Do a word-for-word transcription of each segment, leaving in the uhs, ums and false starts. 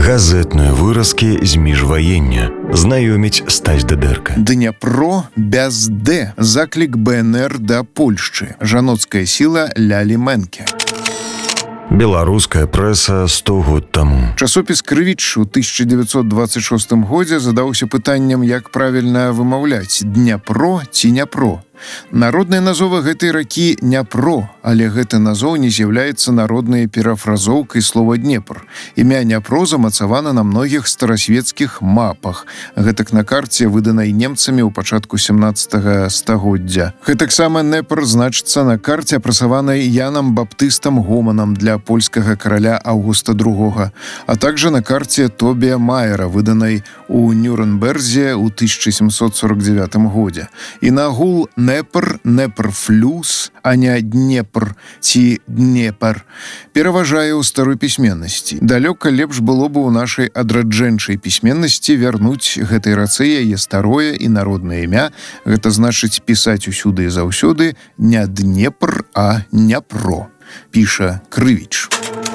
Газетныя выразкі з міжваення. Знаёміць Стась Дадэрка. Дняпро без Д. Заклік БНР да Польшчы. Жаноцкая сіла Лялі Менке. Беларуская прэса сто год таму. Часопіс «Крывіч» у тысяча девятьсот двадцать шостым годзе задаўся пытаннем, як правільна вымаўляць Дняпро ці Няпро. Народная назова гэтай ракі Няпро, але гэта назоўне з'яўляецца народнай перафразоўкай слова Днепр. Імя Няпро замацавана на многіх старасвецкіх мапах. Гэтак на карце, выданай немцамі ў пачатку сямнаццатага стагоддзя. Гэтаксама Днепр значыцца на карце, апрасаванай Янам Баптыстам Гоманам для польскага караля Аўгуста другога, а также на карце Тобія Маера, выданай у Нюрнберзе ў тысяча сямсот сорок девятым годзе. І нагул Днепр, Днепрфлюс, а не Днепр ці Днепр, пераважае ў старой пісьменнасці. Далёка лепш было бы ў нашай адраджэнчай пісьменнасці вярнуць гэтай рацэ яе старое і народнае імя, гэта значыць пісаць усюды і заўсёды не Днепр, а Няпро, піша Крывіч.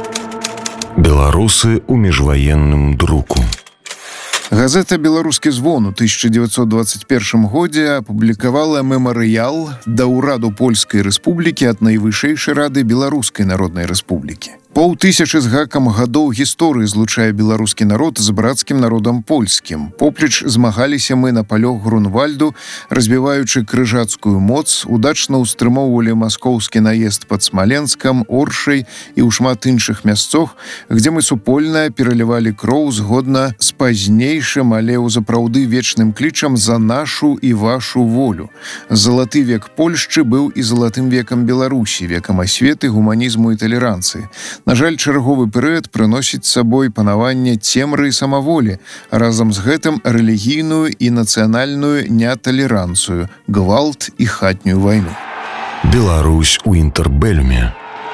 Беларусы ў міжваенным друку. Газета «Беларускі звон» у тысяча девятьсот двадцать первым годзе апублікавала мемарыял да ўраду Польскай Рэспублікі ад найвышэйшай рады Беларускай Народнай Рэспублікі. Паўтысячы з гакам гадоў гісторыі злучае беларускі народ з брацкім народам польскім. Поплеч змагаліся мы на палёх Грунвальду, разбіваючы крыжацкую моц, удачна ўстрымоўвалі маскоўскі наезд пад Смаленскам, Оршай і ў шмат іншых мясцох, где мы супольна пералівалі кроў згодна з пазнейшым, але ў запраўды вечным клічам за нашу і вашу волю. Залаты век Польшчы быў і залатым векам Беларусі, векам асветы, гуманізму і талеранцыі. На жаль, чарговы перыяд прыносіць з сабой панаванне цемры і самаволі, а разам з гэтым рэлігійную і нацыянальную неталеранцыю, гвалт і хатнюю вайну. Беларусь у інтэрбэлюме.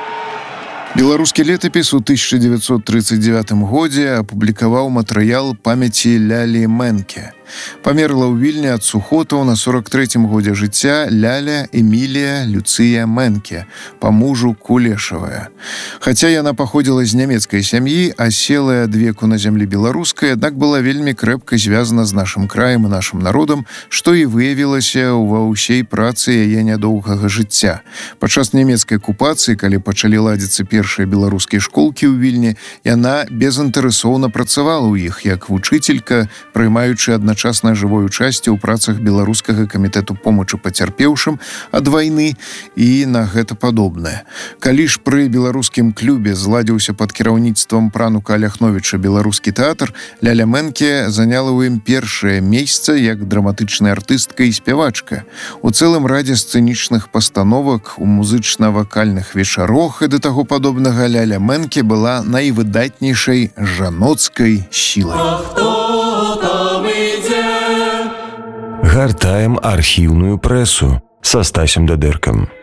Беларускі летапіс у тысяча девятьсот тридцать девятым годзе апублікаваў матэрыял памяці Лялі Менке. Памерла ў Вільні ад сухотаў на сорок трэцім годзе жыцця Ляля Эмілія Люцыя Менке, па мужу Кулешавая. Хаця яна паходзіла з нямецкай сям'і, а селая ад веку на зямлі беларускай, аднак была вельмі крэпка звязана з нашым краем і нашым народам, што і выявілася ва ўсей працы яе нядоўгага жыцця. Падчас нямецкай акупацыі, калі пачалі ладзіцца першыя беларускія школкі ў Вільні, яна безінтарэсоўна працавала ў іх як вучыцелька, прымаючы адначасна часна жывой учасці ў працах беларускага камітэту помачы пацярпеўшым ад вайны і на гэта падобнае. Калі ж пры беларускім клубе зладзіўся пад кіраўніцтвам пранука Аляхновіча беларускі тэатр, Ляля Менке заняла ў ім першае месца як драматычная артыстка і спявачка. У цэлым радзе сцэнічных пастановак, у музычна-вакальных вечарах і да таго падобнага Ляля Менке была найвыдатнейшай жаноцкай сілай. Гартаем архіўную прэсу са Стасем Дадэркам.